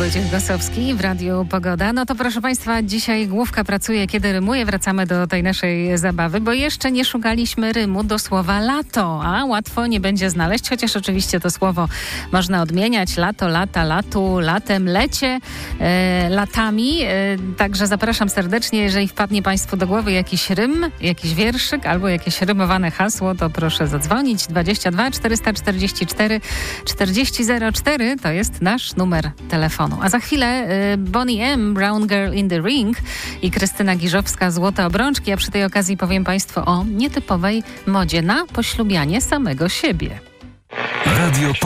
Wojciech Gosowski w Radiu Pogoda. No to proszę Państwa, dzisiaj główka pracuje, kiedy rymuje. Wracamy do tej naszej zabawy, bo jeszcze nie szukaliśmy rymu do słowa lato, a łatwo nie będzie znaleźć, chociaż oczywiście to słowo można odmieniać. Lato, lata, latu, latem, lecie, latami. Także zapraszam serdecznie, jeżeli wpadnie Państwu do głowy jakiś rym, jakiś wierszyk albo jakieś rymowane hasło, to proszę zadzwonić. 22 444 4004 to jest nasz numer telefonu. A za chwilę Bonnie M, Brown Girl in the Ring i Krystyna Giżowska, Złote Obrączki. A przy tej okazji powiem Państwu o nietypowej modzie na poślubianie samego siebie. Radio